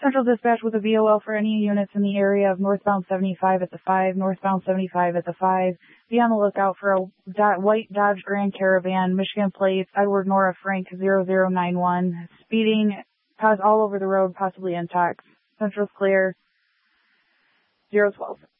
Central Dispatch with a VOL for any units in the area of northbound 75 at the 5, northbound 75 at the 5. Be on the lookout for a white Dodge Grand Caravan, Michigan plates, Edward Nora Frank 0091. Speeding, cars all over the road, possibly intact. Central's clear. 012.